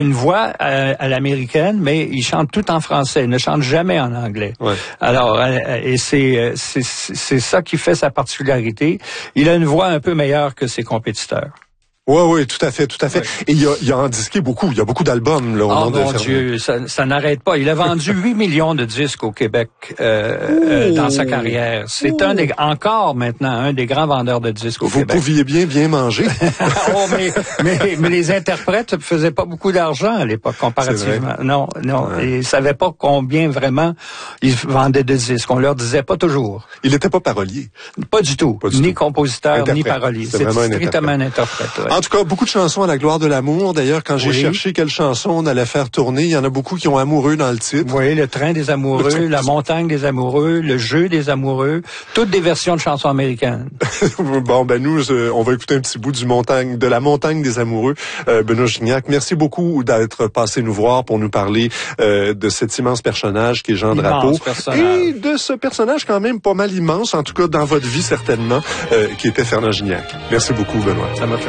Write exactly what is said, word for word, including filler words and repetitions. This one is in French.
une voix à, à l'américaine, mais il chante tout en français, il ne chante jamais en anglais. Ouais. Alors, et c'est, c'est, c'est ça qui fait sa particularité. Il a une voix un peu meilleure que ses compétiteurs. Oui, oui, tout à fait, tout à fait. Ouais. Et il a, il a en disqué beaucoup. Il y a beaucoup d'albums là, au oh, nom de mon Dieu, ça, ça n'arrête pas. Il a vendu huit millions de disques au Québec euh, euh, dans sa carrière. C'est Ouh. un des encore maintenant un des grands vendeurs de disques au Vous Québec. Vous pouviez bien bien manger. oh, mais, mais mais les interprètes faisaient pas beaucoup d'argent à l'époque comparativement. Non, non, ouais. Ils savaient pas combien vraiment ils vendaient de disques. On leur disait pas toujours. Il n'était pas parolier. Pas du tout. Pas du ni tout. compositeur, interprète. Ni parolier. C'est, C'est strictement un interprète. Ouais. En tout cas, beaucoup de chansons à la gloire de l'amour. D'ailleurs, quand j'ai oui. cherché quelle chanson on allait faire tourner, il y en a beaucoup qui ont amoureux dans le titre. Oui, le train des amoureux, train... la montagne des amoureux, le jeu des amoureux, toutes des versions de chansons américaines. Bon, ben nous, euh, on va écouter un petit bout du montagne, de la montagne des amoureux. Euh, Benoît Gignac, merci beaucoup d'être passé nous voir pour nous parler euh, de cet immense personnage qui est Jean Drapeau. Et de ce personnage quand même pas mal immense, en tout cas dans votre vie certainement, euh, qui était Fernand Gignac. Merci beaucoup, Benoît. Ça m'a fait